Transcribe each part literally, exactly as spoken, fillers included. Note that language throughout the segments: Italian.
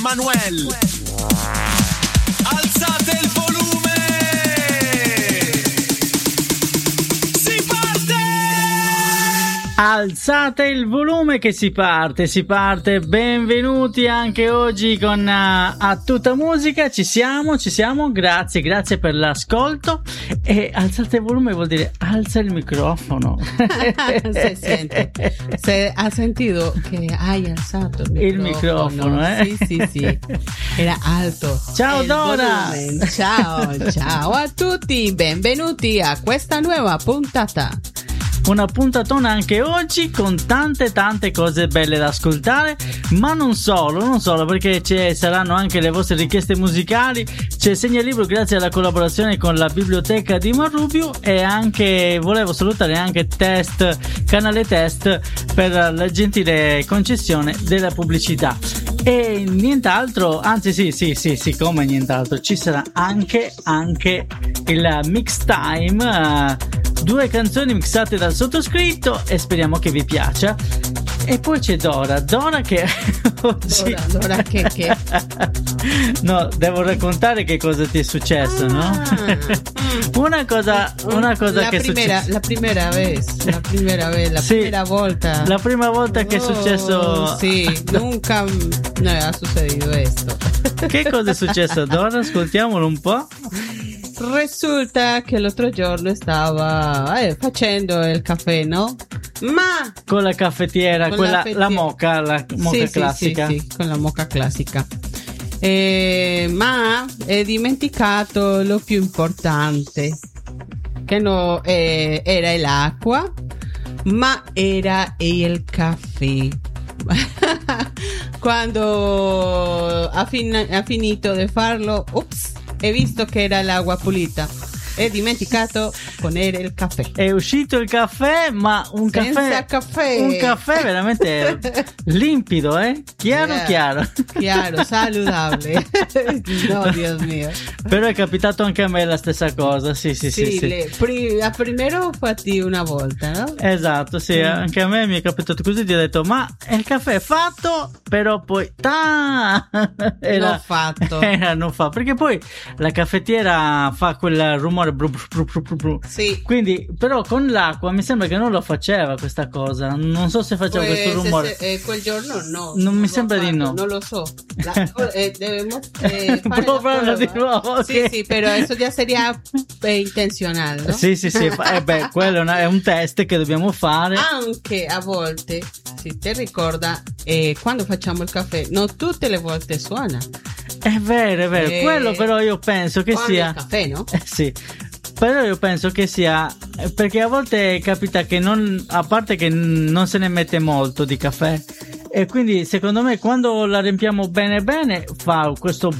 Emmanuel. Alzate il volume. Si parte. Alzate il volume che si parte, si parte. Benvenuti anche oggi con uh, A Tutta Musica. Ci siamo, ci siamo. Grazie, grazie per l'ascolto. E alzate il volume vuol dire alza il microfono. Se sente, se ha sentito che hai alzato il microfono, il microfono eh? Sì, sì, sì, era alto. Ciao Dora. Volume. Ciao, ciao a tutti, benvenuti a questa nuova puntata. Una puntatona anche oggi con tante tante cose belle da ascoltare, ma non solo, non solo, perché ci saranno anche le vostre richieste musicali. C'è Segnalibro grazie alla collaborazione con la biblioteca di Marrubio, e anche volevo salutare anche Test, canale Test, per la gentile concessione della pubblicità. E nient'altro, anzi sì sì sì sì come nient'altro, ci sarà anche anche il mix time, uh, due canzoni mixate dal sottoscritto, e speriamo che vi piaccia. E poi c'è Dora, Dora che oggi... Dora, Dora che, che... No, devo raccontare che cosa ti è successo, ah, no? una cosa, una cosa la che primera, è successa. La primera vez, la primera vez, la sì, primera volta. La prima volta che è successo. Oh, sì, nunca no, ha sucedido questo. Che cosa è successo, Dora? Ascoltiamolo un po'. Risulta che l'altro giorno stava eh, facendo il caffè, no? Ma con la caffettiera, con quella, la, fettiera. la moca, la moca sì, classica. Sì, sì, sì, con la moca classica. Eh, ma è dimenticato lo più importante, che no, eh, era l'acqua, ma era il caffè. Quando ha, fin- ha finito di farlo, ups, he visto che era l'acqua pulita. He dimenticato ponere il caffè. È uscito il caffè, ma un Senza caffè, caffè. un caffè veramente limpido, eh? Chiaro, yeah. chiaro. Chiaro, saludabile. No, Dio mio. Però è capitato anche a me la stessa cosa, sì, sì, sì. Sì, sì. le, pri- a primero fatti una volta, no? Esatto, sì, mm. anche a me mi è capitato così, ti ho detto, ma il caffè è fatto, però poi ta era, non fatto. Era non fa, perché poi la caffettiera fa quel rumore bru, bru, bru, bru, bru. Sì. Quindi, però con l'acqua mi sembra che non lo faceva questa cosa, non so se faceva pues, questo rumore. Se, eh, quel giorno no. Non, non mi sembra fatto, di no. Non lo so. La, eh, debemos eh, fare provarlo di nuovo. Sì, okay. sì, però eso ya sería eh, intenzionale, no? Sì, sì, sì, eh beh, quello è, una, è un test che dobbiamo fare. Anche a volte, si ti ricorda, eh, quando facciamo il caffè, non tutte le volte suona. È vero, è vero, eh, quello però io penso che sia il caffè, no? Eh, sì. Però io penso che sia perché a volte capita che non, a parte che non se ne mette molto di caffè, e quindi secondo me quando la riempiamo bene bene fa questo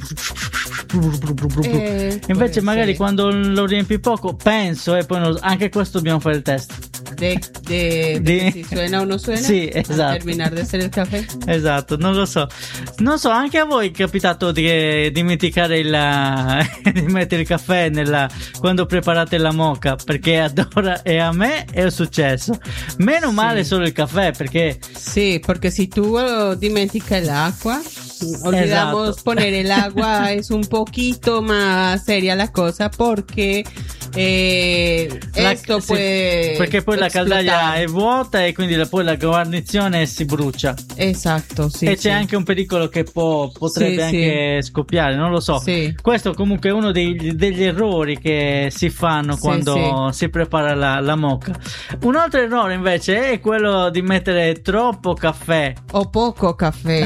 eh, invece magari sì. Quando lo riempi poco, penso, e poi non, anche questo dobbiamo fare il test. De, de, de, si suena o no suena? Sì, esatto. A terminar de essere il caffè? Esatto, non lo so. Non so, anche a voi è capitato di dimenticare il di mettere il caffè nella, quando preparate la moka? Perché ad ora e a me è successo. Meno sì. Male solo il caffè, perché sì, perché se tu dimenticas l'acqua, olvidamos esatto. Poner el agua, es un poquito más seria la cosa, porque eh, la, esto sì, puede perché poi explotar. La caldaia è vuota e quindi la, poi la guarnizione si brucia. Esatto, sì, e sì. c'è anche un pericolo che può, potrebbe sì, anche sì. scoppiare, non lo so. Sì. Questo comunque è uno dei, degli errori che si fanno quando sì, si prepara la, la moka. Un altro errore invece è quello di mettere troppo caffè o poco caffè.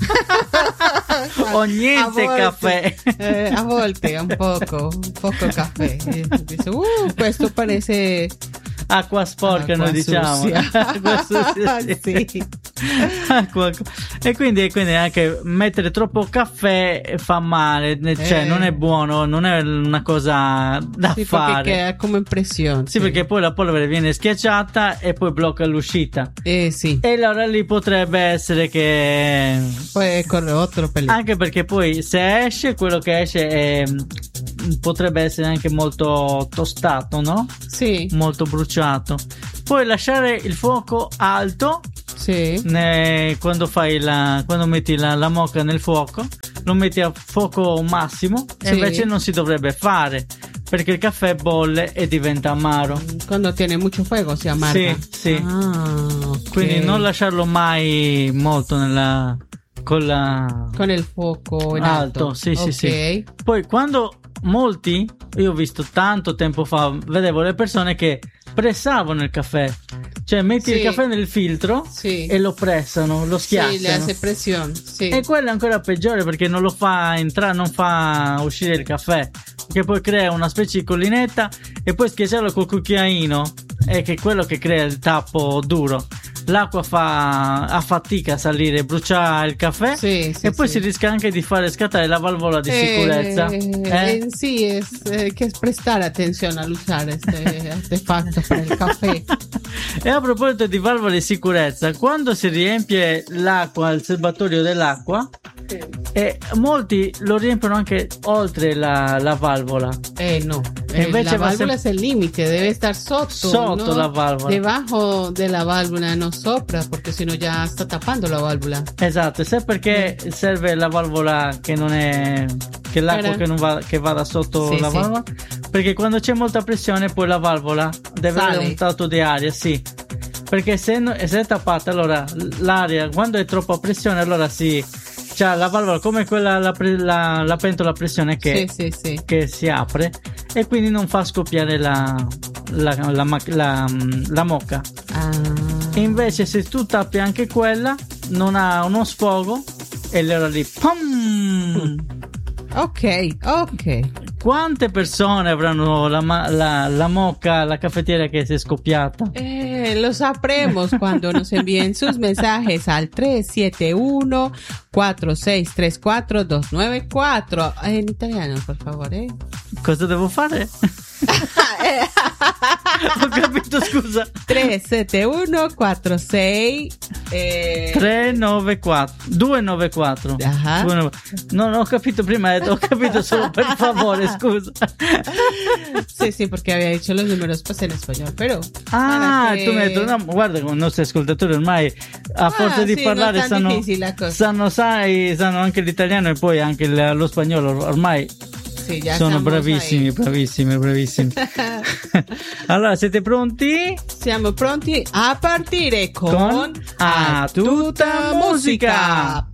O niente volte, caffè. Eh, a volte un poco, un poco caffè. Dice, uh, questo parece acqua sporca, acqua noi diciamo. Acqua sucia, sì. Sì. Acqua. E quindi, quindi anche mettere troppo caffè fa male, cioè eh. non è buono, non è una cosa da sì, fare. Perché ha come impressione. Sì, sì, perché poi la polvere viene schiacciata e poi blocca l'uscita. Eh sì. E allora lì potrebbe essere che poi corre otro pelino. Anche perché poi se esce, quello che esce è, potrebbe essere anche molto tostato, no? Sì. Molto bruciato. Poi lasciare il fuoco alto. Sì. Ne, quando fai la quando metti la, la moka nel fuoco, lo metti a fuoco massimo e Sì. invece non si dovrebbe fare perché il caffè bolle e diventa amaro. Cuando tiene mucho fuego si amarga. Sì, sì. Ah, ok. Quindi non lasciarlo mai molto nella con la Con il fuoco in alto. alto, sì, sì, Ok. sì. Poi quando molti, io ho visto tanto tempo fa, vedevo le persone che pressavano il caffè, cioè metti Sì. il caffè nel filtro Sì. e lo pressano, lo Sì, le schiacciano. hace presión. Sì. E quello è ancora peggiore perché non lo fa entrare, non fa uscire il caffè, che poi crea una specie di collinetta e poi schiacciarlo col cucchiaino è che è quello che crea il tappo duro. L'acqua fa a fatica a salire, brucia il caffè Sì, sì, e poi sì. si rischia anche di fare scattare la valvola di sicurezza. Eh, Eh? eh, sì, es, eh, che prestare attenzione all'usare este artefacto per il caffè. E a proposito di valvole di sicurezza, quando si riempie l'acqua, il serbatoio dell'acqua, e molti lo riempiono anche oltre la, la valvola. Eh, no. E Eh, invece la va válvula sem- es el límite, debe estar sotto. Sotto ¿no? la válvula. Debajo de la válvula, no sopra, porque si no ya está tapando la válvula. Esatto, sai perché serve la valvola che non è che l'acqua Guarda. che non va che vada sotto Sì, la sì. valvola? Perché quando c'è molta pressione poi la valvola deve Sale. avere un tanto di aria, sì. Perché se, no- se è tappata, allora l'aria quando è troppa pressione, allora si c'ha la valvola come quella la, pre- la, la pentola a pressione che, Sì, sì, sì. che si apre e quindi non fa scoppiare la la, la, ma- la, la mocca. Ah. E invece se tu tappi anche quella non ha uno sfogo e allora lì pum! Ok, ok. Quante persone avranno la, ma- la, la mocca alla caffettiera che si è scoppiata? Eh, lo sabremos cuando nos envíen sus mensajes al tres siete uno, cuatro seis tres cuatro, dos nueve cuatro. En italiano, por favor, eh. Cosa devo fare? Ho capito, scusa. tres siete uno, cuatro seis eh, tre nove quattro due nove quattro Ah. Due nove- Non ho capito prima, ho capito solo per favore, scusa. Sí, sí, porque había dicho los números pues en español, pero Ah, para que- tu mi hai detto, no, guarda con i nostri ascoltatori ormai a forza di sì, parlare non è tan sanno, difficile la cosa. sanno, sai, sanno anche l'italiano e poi anche il- lo spagnolo, ormai sí, ya sono estamos bravissimi, ahí. bravissimi, bravissimi. Allora, siete pronti? Siamo pronti a partire con, Con A Tutta Musica.